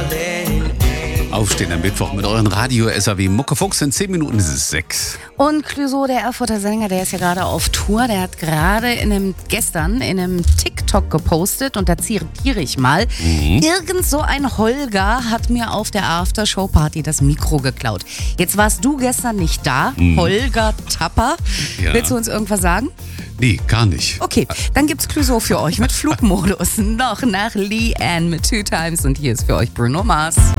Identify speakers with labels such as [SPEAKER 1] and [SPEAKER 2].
[SPEAKER 1] Aufstehen am Mittwoch mit euren Radio-SAW Muckefuchs. In 10 Minuten ist es 6.
[SPEAKER 2] Und Clouseau, der Erfurter Sänger, der ist ja gerade auf Tour. Der hat gerade gestern in einem TikTok gepostet, und da zitiere ich mal: Irgend so ein Holger hat mir auf der Aftershow-Party das Mikro geklaut. Jetzt warst du gestern nicht da, Holger Tapper.
[SPEAKER 1] Ja.
[SPEAKER 2] Willst du uns irgendwas sagen?
[SPEAKER 1] Nee, gar nicht.
[SPEAKER 2] Okay, dann gibt's Clouseau für euch mit Flugmodus. Noch nach Leanne mit Two Times, und hier ist für euch Bruno Mars.